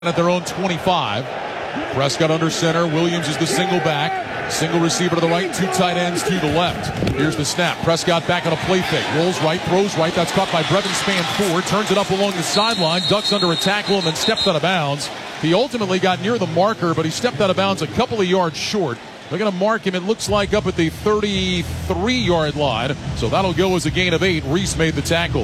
at their own 25. Prescott under center. Williams is the single back. Single receiver to the right, two tight ends to the left. Here's the snap. Prescott back on a play fake. Rolls right, throws right. That's caught by Brevin Spann. Turns it up along the sideline. Ducks under a tackle and then steps out of bounds. He ultimately got near the marker, but he stepped out of bounds a couple of yards short. They're going to mark him, it looks like, up at the 33-yard line. So that'll go as a gain of 8. Reese made the tackle.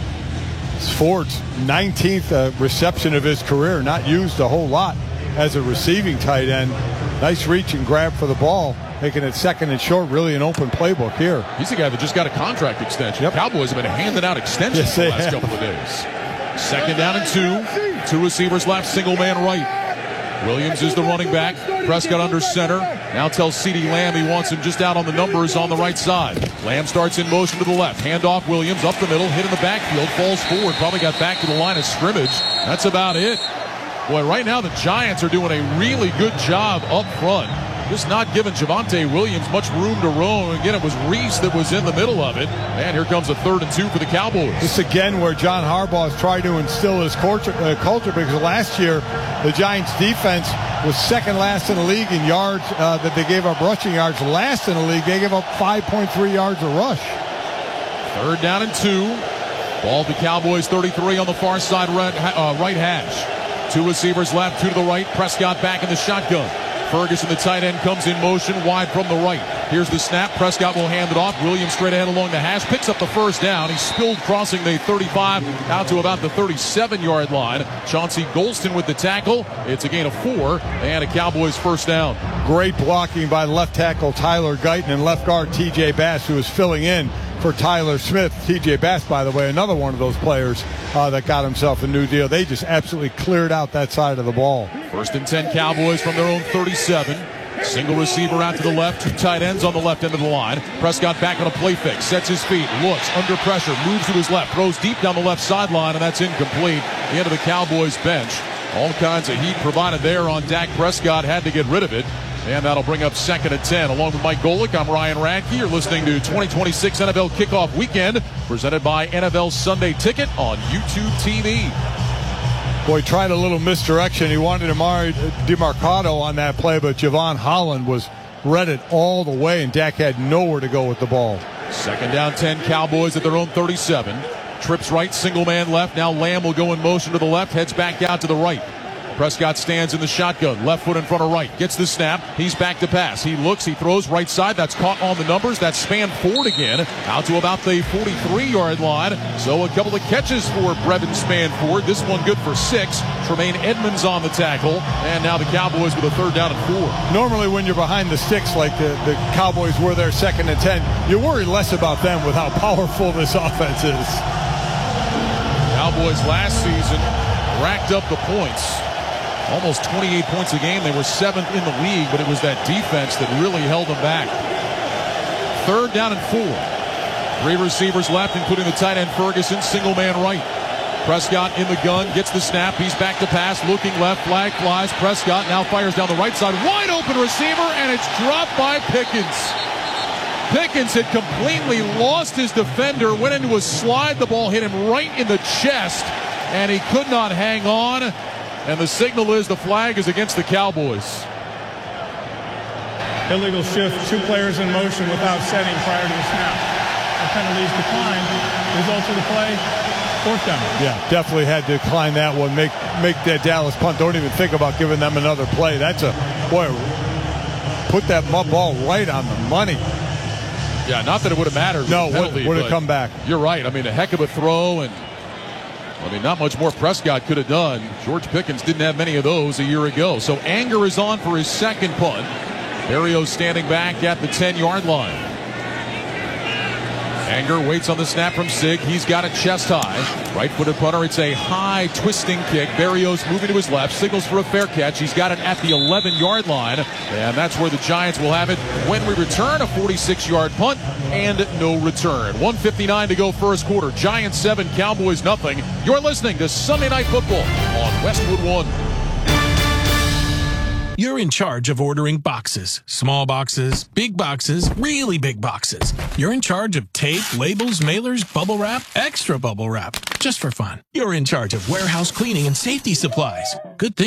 Ford's 19th reception of his career, not used a whole lot as a receiving tight end. Nice reach and grab for the ball, making it second and short. Really an open playbook here. He's the guy that just got a contract extension. Yep. Cowboys have been handing out extensions the last couple of days. Second down and 2. Two receivers left, single man right. Williams is the running back. Prescott under center. Now tells CeeDee Lamb he wants him just out on the numbers on the right side. Lamb starts in motion to the left. Handoff Williams up the middle, hit in the backfield, falls forward, probably got back to the line of scrimmage. That's about it. Boy, right now the Giants are doing a really good job up front. Just not giving Javonte Williams much room to roam. Again, it was Reese that was in the middle of it. And here comes a 3rd and 2 for the Cowboys. This again where John Harbaugh is trying to instill his culture because last year the Giants defense was second last in the league in yards that they gave up rushing yards. Last in the league, they gave up 5.3 yards a rush. 3rd down and 2. Ball to Cowboys 33 on the far side right hash. Two receivers left, two to the right. Prescott back in the shotgun. Ferguson, the tight end, comes in motion wide from the right. Here's the snap. Prescott will hand it off. Williams straight ahead along the hash. Picks up the first down. He spilled crossing the 35 out to about the 37-yard line. Chauncey Golston with the tackle. It's a gain of 4 and a Cowboys first down. Great blocking by left tackle Tyler Guyton and left guard TJ Bass, who is filling in for Tyler Smith. TJ Bass, by the way, another one of those players that got himself a new deal. They just absolutely cleared out that side of the ball. 1st and 10 Cowboys from their own 37. Single receiver out to the left, two tight ends on the left end of the line. Prescott back on a play fake, sets his feet, looks under pressure, moves to his left, throws deep down the left sideline, and that's incomplete. The end of the Cowboys bench. All kinds of heat provided there on Dak Prescott, had to get rid of it. And that'll bring up 2nd and 10. Along with Mike Golick, I'm Ryan Radke. You're listening to 2026 NFL Kickoff Weekend, presented by NFL Sunday Ticket on YouTube TV. Boy, tried a little misdirection. He wanted Amari DeMarcado on that play, but Javon Holland was read it all the way, and Dak had nowhere to go with the ball. 2nd down 10, Cowboys at their own 37. Trips right, single man left. Now Lamb will go in motion to the left, heads back out to the right. Prescott stands in the shotgun, left foot in front of right, gets the snap, he's back to pass. He looks, he throws right side, that's caught on the numbers, that's Spann Ford again, out to about the 43-yard line. So a couple of catches for Brevin Spann Ford, this one good for 6. Tremaine Edmonds on the tackle, and now the Cowboys with a 3rd down and 4. Normally when you're behind the sticks like the Cowboys were there 2nd and 10, you worry less about them with how powerful this offense is. Cowboys last season racked up the points. Almost 28 points a game. They were 7th in the league, but it was that defense that really held them back. 3rd down and 4. 3 receivers left, including the tight end Ferguson, single man right. Prescott in the gun, gets the snap. He's back to pass, looking left, flag flies. Prescott now fires down the right side. Wide open receiver, and it's dropped by Pickens. Pickens had completely lost his defender, went into a slide. The ball hit him right in the chest, and he could not hang on. And the signal is the flag is against the Cowboys. Illegal shift, 2 players in motion without setting prior to the snap. The penalties declined. Result of the play, 4th down. Yeah, definitely had to decline that one. Make that Dallas punt. Don't even think about giving them another play. That's put that ball right on the money. Yeah, not that it would have mattered. No, would have come back. You're right. I mean, a heck of a throw, and not much more Prescott could have done. George Pickens didn't have many of those a year ago. So Anger is on for his 2nd punt. Berrios standing back at the 10-yard line. Anger waits on the snap from Sig. He's got it chest high. Right-footed punter. It's a high twisting kick. Berrios moving to his left. Signals for a fair catch. He's got it at the 11-yard line. And that's where the Giants will have it when we return. A 46-yard punt and no return. 1:59 to go first quarter. Giants 7, Cowboys nothing. You're listening to Sunday Night Football on Westwood One. You're in charge of ordering boxes. Small boxes, big boxes, really big boxes. You're in charge of tape, labels, mailers, bubble wrap, extra bubble wrap. Just for fun. You're in charge of warehouse cleaning and safety supplies. Good thing